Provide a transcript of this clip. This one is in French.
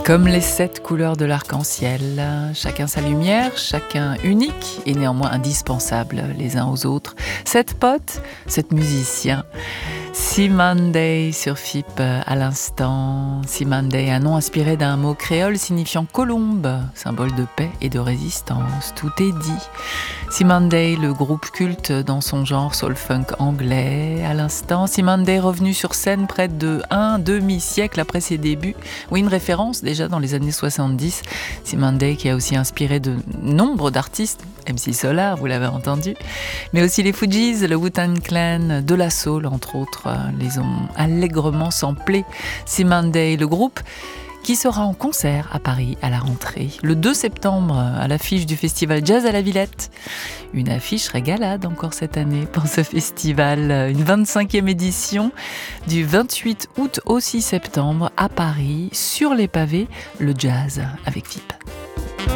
Comme les 7 couleurs de l'arc-en-ciel, chacun sa lumière, chacun unique et néanmoins indispensable les uns aux autres. 7 potes, 7 musiciens. Cymande sur FIP à l'instant. Cymande, un nom inspiré d'un mot créole signifiant colombe, symbole de paix et de résistance. Tout est dit. Cymande, le groupe culte dans son genre soul-funk anglais. À l'instant, Cymande revenu sur scène près de un demi-siècle après ses débuts. Oui, une référence déjà dans les années 70. Cymande qui a aussi inspiré de nombre d'artistes, MC Solar, vous l'avez entendu, mais aussi les Fugees, le Wu-Tang Clan, de la soul entre autres, les ont allègrement samplés. Cymande, le groupe qui sera en concert à Paris à la rentrée, le 2 septembre, à l'affiche du festival Jazz à la Villette. Une affiche régalade encore cette année pour ce festival, une 25e édition du 28 août au 6 septembre à Paris, sur les pavés, le jazz avec FIP.